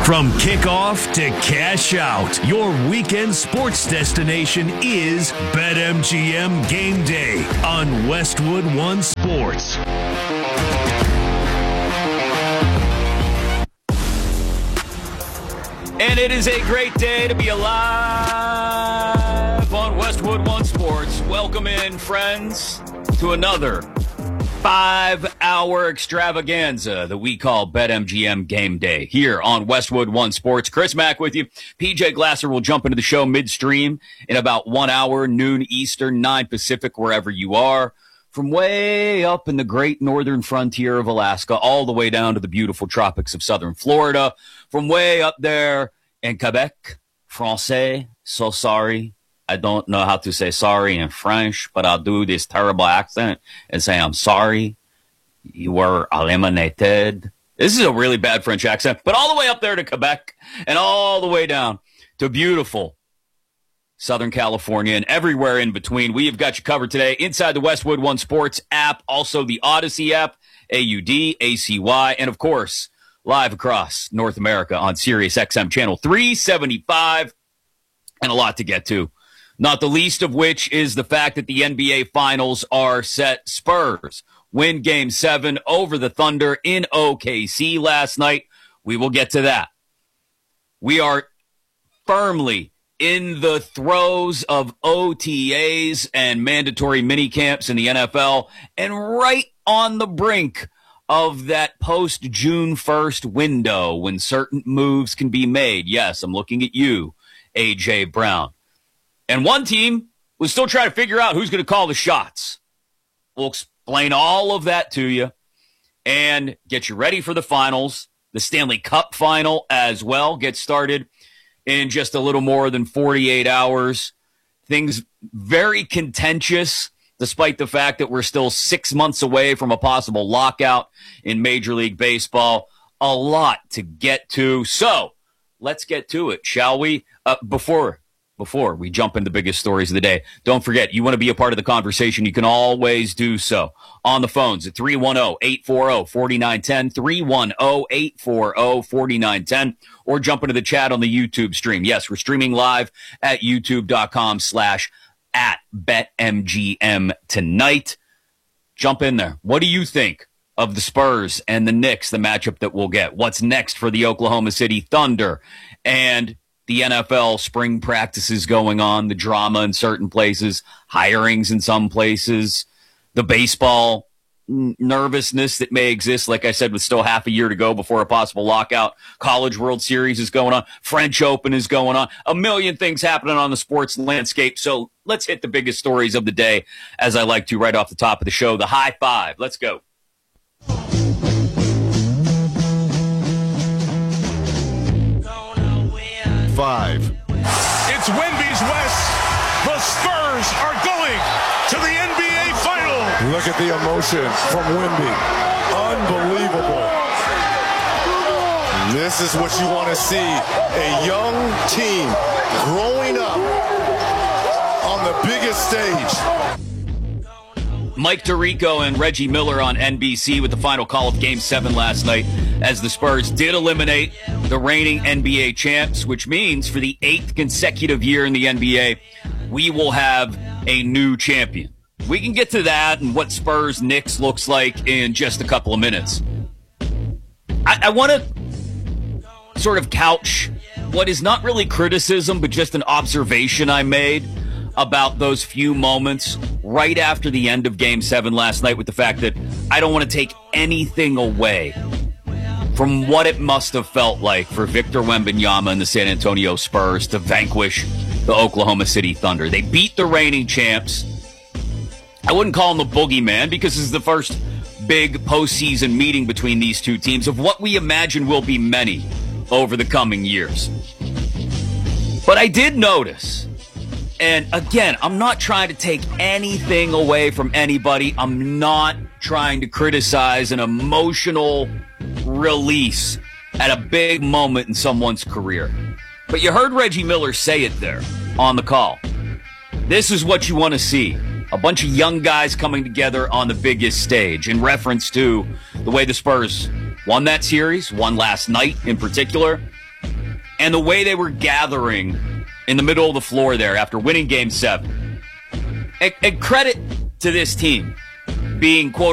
From kickoff to cash out, your weekend sports destination is BetMGM Game Day on Westwood One Sports. And it is a great day to be alive on Westwood One Sports. Welcome in, friends, to another 5-hour extravaganza that we call BetMGM Game Day here on Westwood One Sports. Chris Mack with you. PJ Glasser will jump into the show midstream in about 1 hour, noon Eastern, 9 Pacific, wherever you are. From way up in the great northern frontier of Alaska all the way down to the beautiful tropics of southern Florida. From way up there in Quebec, Francais, so sorry. I don't know how to say sorry in French, but I'll do this terrible accent and say, I'm sorry, you were eliminated. This is a really bad French accent, but all the way up there to Quebec and all the way down to beautiful Southern California and everywhere in between. We have got you covered today inside the Westwood One Sports app, also the Odyssey app, AUDACY, and of course, live across North America on Sirius XM channel 375, and a lot to get to. Not the least of which is the fact that the NBA Finals are set. Spurs win Game 7 over the Thunder in OKC last night. We will get to that. We are firmly in the throes of OTAs and mandatory minicamps in the NFL, and right on the brink of that post-June 1st window when certain moves can be made. Yes, I'm looking at you, A.J. Brown. And one team was still trying to figure out who's going to call the shots. We'll explain all of that to you and get you ready for the finals. The Stanley Cup final as well gets started in just a little more than 48 hours. Things very contentious, despite the fact that we're still 6 months away from a possible lockout in Major League Baseball. A lot to get to. So let's get to it, shall we? Before we jump into the biggest stories of the day, don't forget, you want to be a part of the conversation, you can always do so on the phones at 310-840-4910, 310-840-4910, or jump into the chat on the YouTube stream. Yes, we're streaming live at youtube.com/@BetMGM tonight. Jump in there. What do you think of the Spurs and the Knicks, the matchup that we'll get? What's next for the Oklahoma City Thunder? And the NFL spring practices going on, the drama in certain places, hirings in some places, the baseball nervousness that may exist, like I said, with still half a year to go before a possible lockout. College World Series is going on. French Open is going on. A million things happening on the sports landscape. So let's hit the biggest stories of the day, as I like to right off the top of the show. The high five. Let's go. 5. It's Wemby's West. The Spurs are going to the NBA Final. Look at the emotion from Wemby. Unbelievable. This is what you want to see. A young team growing up on the biggest stage. Mike Tirico and Reggie Miller on NBC with the final call of Game 7 last night, as the Spurs did eliminate the reigning NBA champs, which means for the 8th consecutive year in the NBA, we will have a new champion. We can get to that and what Spurs Knicks looks like in just a couple of minutes. I want to sort of couch what is not really criticism, but just an observation I made about those few moments right after the end of Game 7 last night, with the fact that I don't want to take anything away from what it must have felt like for Victor Wembanyama and the San Antonio Spurs to vanquish the Oklahoma City Thunder. They beat the reigning champs. I wouldn't call them the boogeyman, because this is the first big postseason meeting between these two teams of what we imagine will be many over the coming years. But I did notice, and again, I'm not trying to take anything away from anybody. I'm not trying to criticize an emotional release at a big moment in someone's career. But you heard Reggie Miller say it there on the call. This is what you want to see. A bunch of young guys coming together on the biggest stage, in reference to the way the Spurs won that series, won last night in particular, and the way they were gathering in the middle of the floor there after winning Game 7. And credit to this team being, quote